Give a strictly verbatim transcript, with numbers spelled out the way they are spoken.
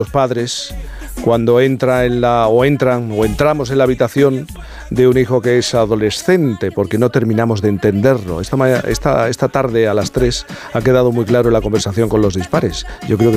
los padres cuando entra en la o entran o entramos en la habitación de un hijo que es adolescente, porque no terminamos de entenderlo. Esta, esta, esta tarde a las tres ha quedado muy claro en la conversación con los dispares. Yo creo que